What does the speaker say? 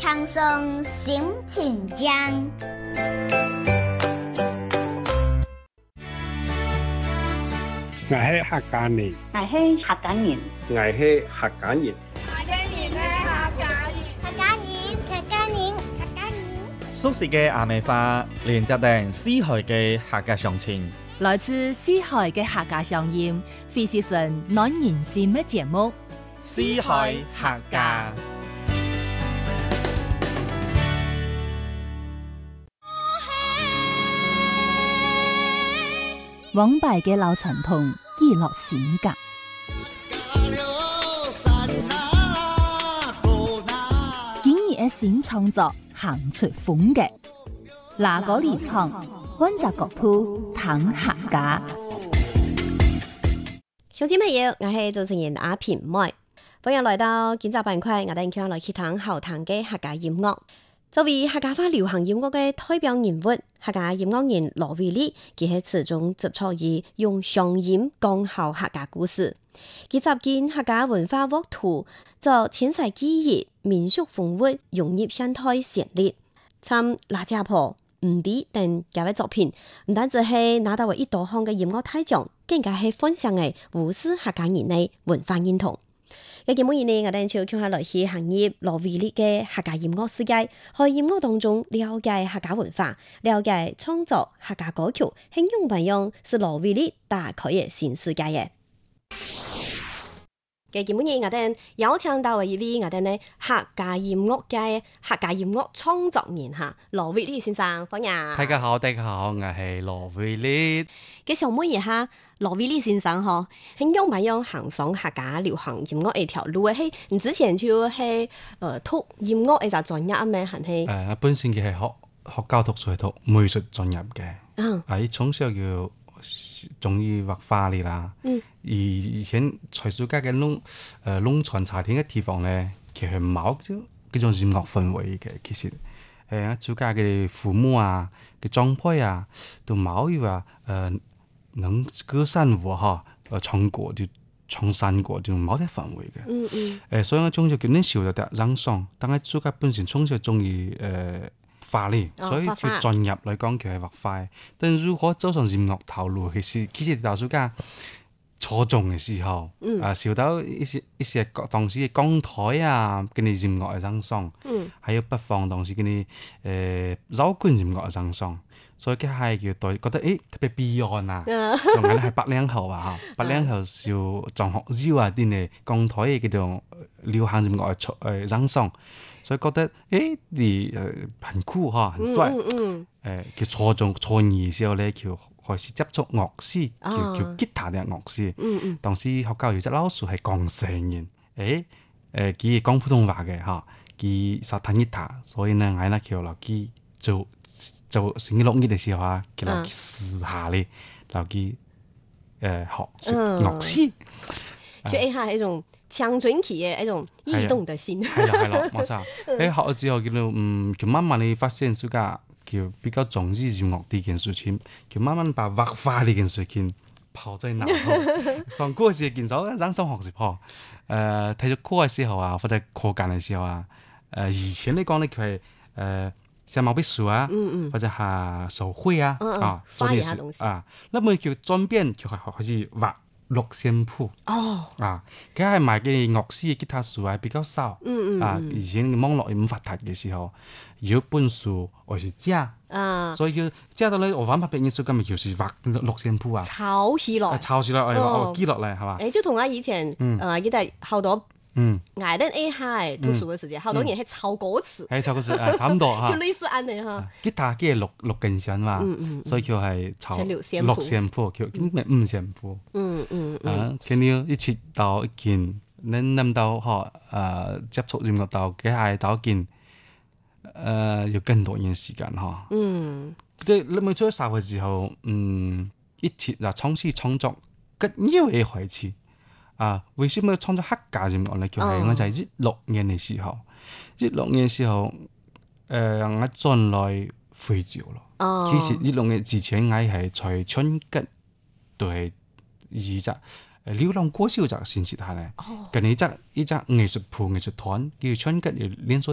輕鬆心情醬。 我係客家人， 我係客家人， 我係客家人。 熟悉嘅阿美花，連接定四海嘅客家鄉情， 來自四海嘅客家鄉音，非是純暖人心嘅節目。 四海客家。 往敗嘅老傳統，記錄性格。今日嘅新創作。行出風格，哪個離場？溫習國鋪談客家。 兄弟朋友，我係主持人阿平妹，歡迎來到今集板塊，我哋今日來去談好聽嘅客家音樂。作為客家話流行音樂嘅代表人物，客家音樂人羅偉力，佢係始終執着於用鄉音講好客家故事。佢集結客家文化沃土，做千世記憶、民俗風物融入現代旋律，參辣家婆、吳迪等幾位作品，唔單止係拿到為一多項嘅音樂大獎，更加係分享嘅無私客家人嘅文化認同。嘅節目以呢，我哋就傾下來自行業羅偉力嘅客家音樂世界，喺音樂當中了解客家文化，了解創作客家歌曲，輕用不用是羅偉力打開嘅新世界嘅。嘅節目以我哋邀請到一位我哋呢客家音樂嘅客家音樂創作人哈，羅偉力先生，歡迎。 大家好，我係羅偉力。 嘅想問一下羅偉力先生嗬，輕用不用行上客家流行音樂一條路嘅？你之前就係讀音樂一個專業咩？係我本身嘅係學教讀書係讀美術專業嘅。喺從小就中意畫畫嚟啦。以前在暑假嘅農村茶田嘅地方咧，其實冇嗰種音樂氛圍嘅。其實暑假嘅父母啊、嘅長輩啊，都冇話能歌善舞哈，唱歌就唱山歌就冇啲氛圍嘅。所以我從小叫啲小就得朗誦，但係暑假本身從小中意畫嚟，所以就進入嚟講佢係畫畫。但如果走上音樂頭路，其實到暑假初中嘅時候，受到一些當時嘅港台啊，嗰啲音樂嘅朗誦，還有北方當時嗰啲搖滾音樂嘅朗誦，所以佢係叫對覺得特別悲哀啊。上緊係80後啊，80後受張學友啊啲嘅港台嘅嗰種流行音樂嘅朗誦，所以覺得很酷哈，很帥。佢初中初二嘅時候咧，佢開始接觸樂師，叫吉他嘅樂師。當時學校有隻老師係廣西人，佢係講普通話嘅嚇，佢識彈吉他，所以呢，我呢叫落佢做星期六日嘅時候啊，叫落佢試下咧，落佢學樂師。 所以係一種青春期嘅一種異動的心。 係啦，冇錯。學咗之後，叫慢慢地發現暑假。叫比較重視音樂呢件事情，叫慢慢把畫畫呢件事情拋在腦後。上課嘅時候見到朗誦學習課，睇咗課嘅時候啊，或者課間嘅時候啊，以前嚟講咧佢係寫毛筆書啊，或者係手繪啊， 畫一下東西啊，那麼叫轉變就開始畫六線譜。佢係買嘅樂師嘅吉他書係比較少。以前網絡唔發達嘅時候，有本書我是借，所以叫借到咧我玩拍別嘅書，咁咪就是畫六線譜啊， 抄起來， 我記落嚟係嘛？ 就同我以前記得好多捱得 A high 讀書嘅時間，好多人係抄歌詞， 係抄歌詞，差唔多就類似安尼哈。 吉他嘅六根弦嘛，所以叫係抄六線譜，叫咩五線譜。佢呢一直到一件。你諗到接觸音樂到幾係到一件要更多年時間哈。對，你咪出社會之後，一直就從事創作嘅呢位開始。為什麼要創作客家音樂咧？就係我就係16年嘅時候，16年嘅時候，我轉來惠州咯。其實16年之前，我係在春吉都係二隻。流浪歌手就先接下嚟，跟住一隻藝術團叫春吉連鎖